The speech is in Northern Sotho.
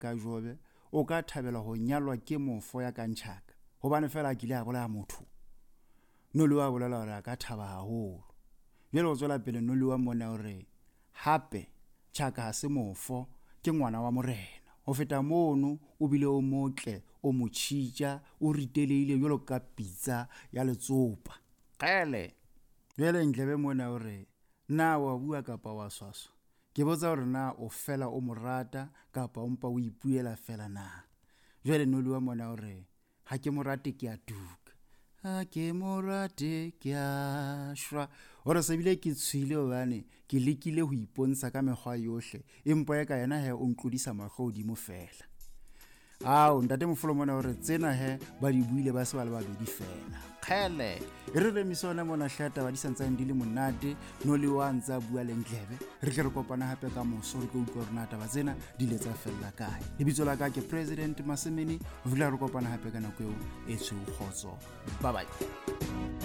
ka jobe o ka thabela ho nyalwa ke mofo ya ka ntšhaka gobane fela a kile a bolaya motho. Noliwa a bolela gore a ka thaba haholo. Jwale o tswela pele Noliwa mona hore hape Tšhaka ha se mofo, ke ngwana wa morena. Ho feta mono o bile o motle, o motšhitša, o riteleile jwalo ka pitsa ya letsopa. Kgele. Jwale Ndlebe mona hore na wa bua kapa wa swaswa. Ke botsa hore na o fela o morata kapa o mpa o ipuela fela na. Jwale Noliwa mona hore ha ke morate ke a tuka. Ha ke morate ke a shwa. Hore se bile ke tshwile hobane ke lekile ho ipontsha ka mekgwa yohle empa ya ka yena he o ntlodisa mahlodi mo fela. Ntate Mofolo mona hore tsena he ba di buile ba se ba le babedi fela. Kgele e re remisona mona hlata ba di santsane di le monate. Noliwa ntsa bua le Ndlebe re tle re kopana hape ka moso re go utlwa rena taba tsena di letsa fella kae. Lebitso la ka ke President Masemeni. Re vula re kopana hape ka nako eo e tshweu kgotso. Bye bye.